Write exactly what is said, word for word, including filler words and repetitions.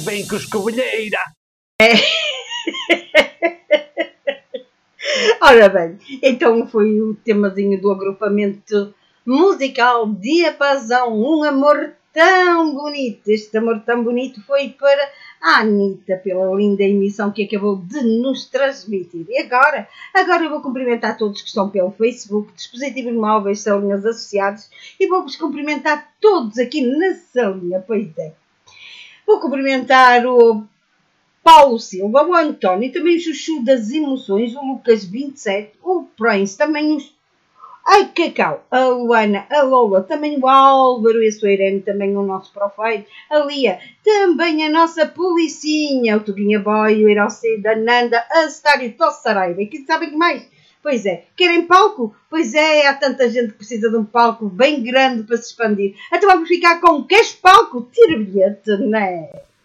bem com escovilheira. É. Ora bem, então foi o temazinho do agrupamento musical Diapasão, um amor tão bonito. Este amor tão bonito foi para a Anitta, pela linda emissão que acabou de nos transmitir. E agora, agora eu vou cumprimentar todos que estão pelo Facebook, dispositivos móveis, salinhas associados, e vou-vos cumprimentar todos aqui na salinha, pois é. Vou cumprimentar o Paulo Silva, o António, também o Chuchu das Emoções, o Lucas vinte e sete, o Prince, também os, a Cacau, a Luana, a Lola, também o Álvaro e a sua Irene, também o nosso profile, a Lia, também a nossa Policinha, o Tuguinha Boy, o Irocida, a Nanda, a Stário Tossaraiva, e que sabem que mais? Pois é, querem palco? Pois é, há tanta gente que precisa de um palco bem grande para se expandir. Então vamos ficar com queres palco? Tira bilhete, não é?